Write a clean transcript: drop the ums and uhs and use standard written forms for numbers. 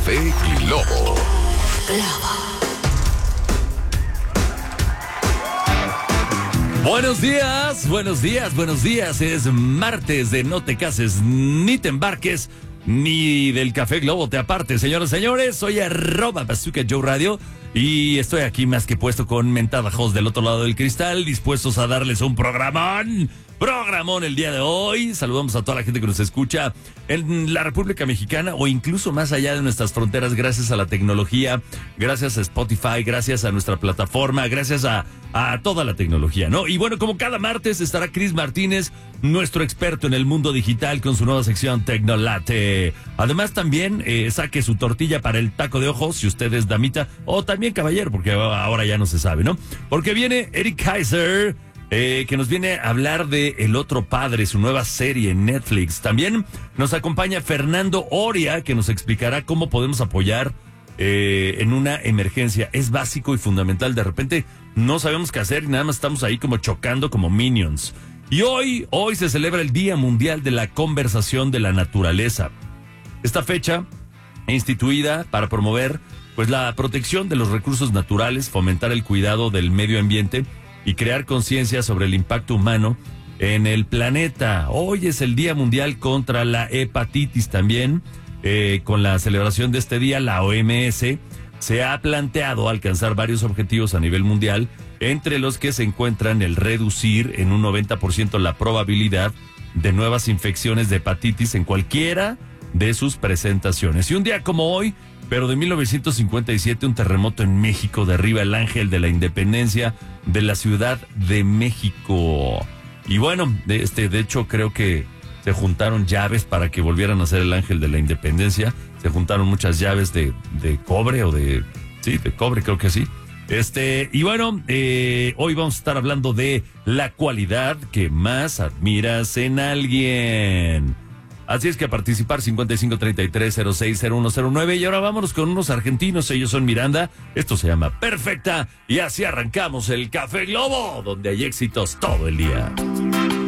Café Globo. Buenos días, buenos días, buenos días. Es martes de No te cases ni te embarques, ni del Café Globo te apartes. Señoras y señores, soy @Bazooka Joe Radio y estoy aquí más que puesto con mentajos del otro lado del cristal, dispuestos a darles un programón el día de hoy. Saludamos a toda la gente que nos escucha en la República Mexicana o incluso más allá de nuestras fronteras, gracias a la tecnología, gracias a Spotify, gracias a nuestra plataforma, gracias a toda la tecnología, ¿no? Y bueno, como cada martes estará Chris Martínez, nuestro experto en el mundo digital, con su nueva sección Tecnolate. Además también saque su tortilla para el taco de ojos, si usted es damita o también caballero, porque ahora ya no se sabe, ¿no? Porque viene Eric Kaiser, que nos viene a hablar de El Otro Padre, su nueva serie en Netflix. También nos acompaña Fernando Oria, que nos explicará cómo podemos apoyar en una emergencia. Es básico y fundamental. De repente no sabemos qué hacer y nada más estamos ahí como chocando como minions. Y hoy se celebra el Día Mundial de la Conservación de la Naturaleza. Esta fecha, instituida para promover pues la protección de los recursos naturales, fomentar el cuidado del medio ambiente y crear conciencia sobre el impacto humano en el planeta. Hoy es el Día Mundial contra la Hepatitis también. Con la celebración de este día, la OMS se ha planteado alcanzar varios objetivos a nivel mundial, entre los que se encuentran el reducir en un 90% la probabilidad de nuevas infecciones de hepatitis en cualquiera de sus presentaciones. Y un día como hoy, pero de 1957, un terremoto en México derriba el ángel de la independencia de la Ciudad de México. Y bueno, de hecho creo que se juntaron llaves para que volvieran a ser el ángel de la independencia. Se juntaron muchas llaves de cobre o de cobre, creo que sí. Y bueno, hoy vamos a estar hablando de la cualidad que más admiras en alguien. Así es que a participar 5533060109. Y ahora vámonos con unos argentinos. Ellos son Miranda. Esto se llama Perfecta. Y así arrancamos el Café Globo, donde hay éxitos todo el día.